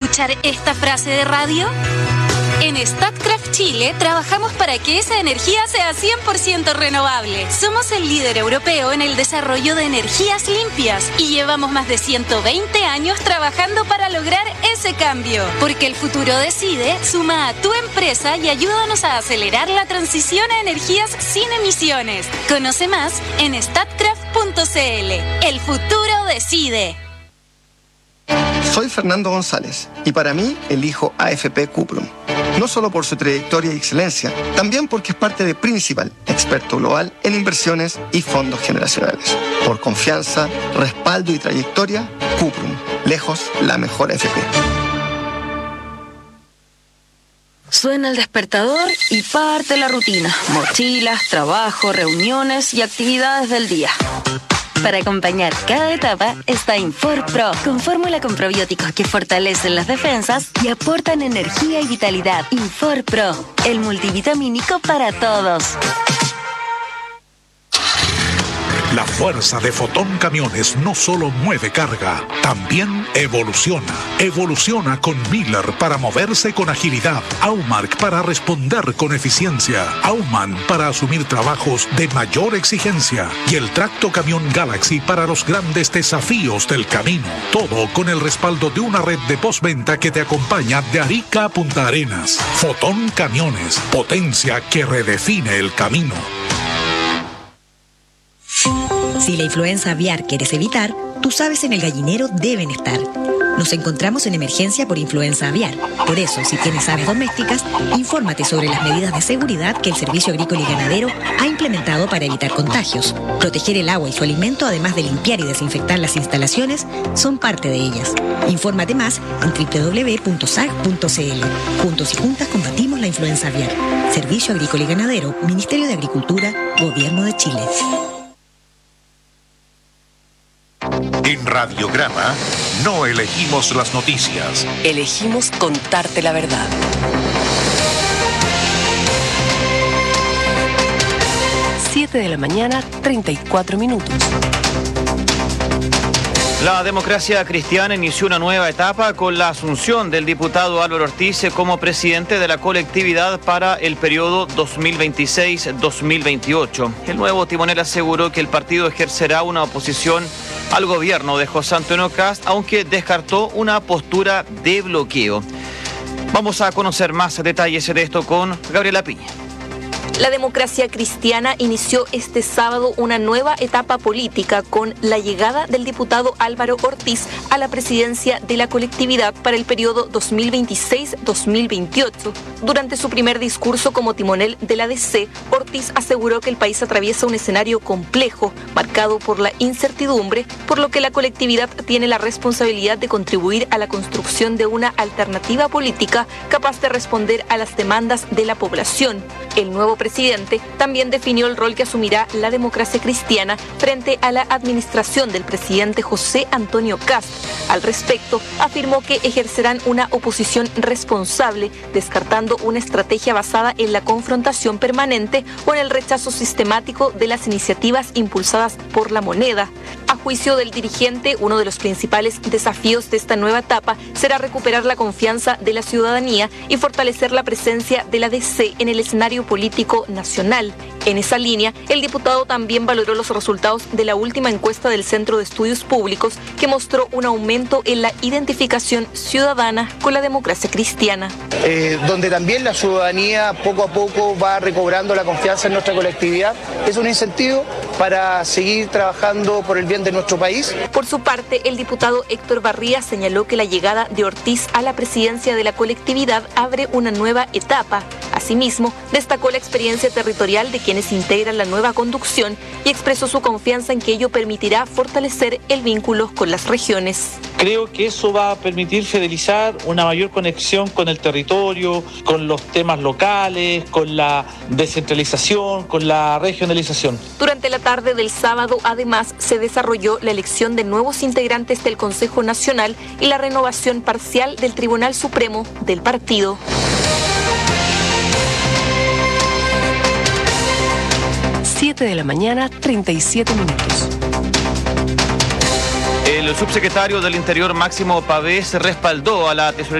escuchar esta frase de radio? En Statkraft Chile trabajamos para que esa energía sea 100% renovable. Somos el líder europeo en el desarrollo de energías limpias y llevamos más de 120 años trabajando para lograr ese cambio. Porque el futuro decide, suma a tu empresa y ayúdanos a acelerar la transición a energías sin emisiones. Conoce más en statkraft.cl. El futuro decide. Soy Fernando González y para mí elijo AFP Cuprum. No solo por su trayectoria y excelencia, también porque es parte de Principal, experto global en inversiones y fondos generacionales. Por confianza, respaldo y trayectoria, Cuprum, lejos la mejor AFP. Suena el despertador y parte la rutina. Mochilas, trabajo, reuniones y actividades del día. Para acompañar cada etapa está Infor Pro, con fórmula con probióticos que fortalecen las defensas y aportan energía y vitalidad. Infor Pro, el multivitamínico para todos. La fuerza de Fotón Camiones no solo mueve carga, también evoluciona. Evoluciona con Miller para moverse con agilidad, Aumark para responder con eficiencia, Aumann para asumir trabajos de mayor exigencia y el Tracto Camión Galaxy para los grandes desafíos del camino. Todo con el respaldo de una red de postventa que te acompaña de Arica a Punta Arenas. Fotón Camiones, potencia que redefine el camino. Si la influenza aviar quieres evitar, tus aves en el gallinero deben estar. Nos encontramos en emergencia por influenza aviar. Por eso, si tienes aves domésticas, infórmate sobre las medidas de seguridad que el Servicio Agrícola y Ganadero ha implementado para evitar contagios. Proteger el agua y su alimento, además de limpiar y desinfectar las instalaciones, son parte de ellas. Infórmate más en www.sag.cl. Juntos y juntas combatimos la influenza aviar. Servicio Agrícola y Ganadero, Ministerio de Agricultura, Gobierno de Chile. En Radiograma no elegimos las noticias. Elegimos contarte la verdad. 7 de la mañana, 34 minutos. La democracia cristiana inició una nueva etapa con la asunción del diputado Álvaro Ortiz como presidente de la colectividad para el periodo 2026-2028. El nuevo timonel aseguró que el partido ejercerá una oposición al gobierno de José Antonio Kast, aunque descartó una postura de bloqueo. Vamos a conocer más detalles de esto con Gabriela Piña. La democracia cristiana inició este sábado una nueva etapa política con la llegada del diputado Álvaro Ortiz a la presidencia de la colectividad para el periodo 2026-2028. Durante su primer discurso como timonel de la DC, Ortiz aseguró que el país atraviesa un escenario complejo, marcado por la incertidumbre, por lo que la colectividad tiene la responsabilidad de contribuir a la construcción de una alternativa política capaz de responder a las demandas de la población. El nuevo presidente también definió el rol que asumirá la democracia cristiana frente a la administración del presidente José Antonio Kast. Al respecto, afirmó que ejercerán una oposición responsable, descartando una estrategia basada en la confrontación permanente o en el rechazo sistemático de las iniciativas impulsadas por la moneda. A juicio del dirigente, uno de los principales desafíos de esta nueva etapa será recuperar la confianza de la ciudadanía y fortalecer la presencia de la DC en el escenario político nacional. En esa línea, el diputado también valoró los resultados de la última encuesta del Centro de Estudios Públicos, que mostró un aumento en la identificación ciudadana con la democracia cristiana. Donde también la ciudadanía poco a poco va recobrando la confianza en nuestra colectividad. Es un incentivo para seguir trabajando por el bien de nuestro país. Por su parte, el diputado Héctor Barría señaló que la llegada de Ortiz a la presidencia de la colectividad abre una nueva etapa. Asimismo, destacó la experiencia territorial de quienes integran la nueva conducción y expresó su confianza en que ello permitirá fortalecer el vínculo con las regiones. Creo que eso va a permitir fidelizar una mayor conexión con el territorio, con los temas locales, con la descentralización, con la regionalización. Durante la tarde del sábado, además, se desarrolló la elección de nuevos integrantes del Consejo Nacional y la renovación parcial del Tribunal Supremo del partido. De la mañana, 37 minutos. El subsecretario del Interior, Máximo Pavés, respaldó a la tesorería